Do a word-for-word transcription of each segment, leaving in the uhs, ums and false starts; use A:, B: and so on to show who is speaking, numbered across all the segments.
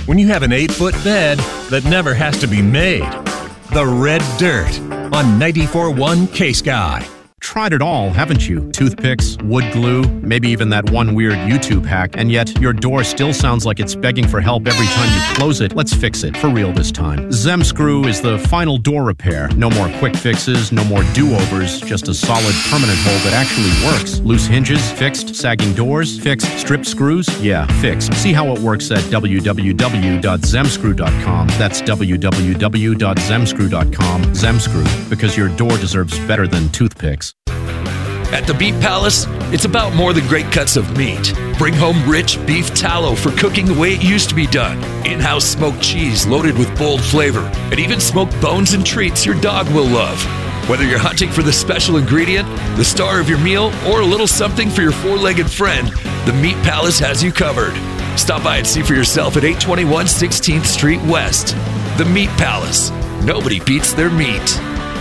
A: when you have an eight-foot bed that never has to be made. The Red Dirt on ninety-four point one K-Sky.
B: Tried it all, haven't you? Toothpicks, wood glue, maybe even that one weird YouTube hack, and yet your door still sounds like it's begging for help every time you close it. Let's fix it, for real this time. Zemscrew is the final door repair. No more quick fixes, no more do-overs, just a solid permanent hole that actually works. Loose hinges, fixed. Sagging doors, fixed. Stripped screws, yeah, fixed. See how it works at w w w dot zemscrew dot com. That's w w w dot zemscrew dot com. Zemscrew, because your door deserves better than toothpicks.
C: At the Meat Palace, it's about more than great cuts of meat. Bring home rich beef tallow for cooking the way it used to be done. In-house smoked cheese loaded with bold flavor. And even smoked bones and treats your dog will love. Whether you're hunting for the special ingredient, the star of your meal, or a little something for your four-legged friend, the Meat Palace has you covered. Stop by and see for yourself at eight twenty-one sixteenth Street West. The Meat Palace. Nobody beats their meat.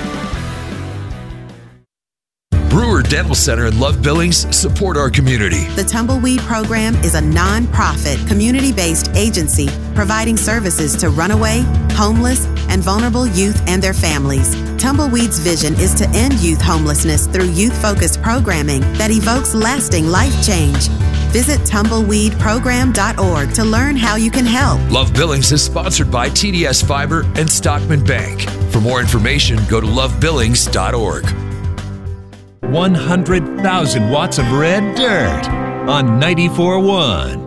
C: Brewer Dental Center and Love Billings support our community.
D: The Tumbleweed Program is a non-profit, community-based agency providing services to runaway, homeless, and vulnerable youth and their families. Tumbleweed's vision is to end youth homelessness through youth-focused programming that evokes lasting life change. Visit tumbleweed program dot org to learn how you can help.
C: Love Billings is sponsored by T D S Fiber and Stockman Bank. For more information, go to love billings dot org.
A: one hundred thousand watts of red dirt on ninety-four point one.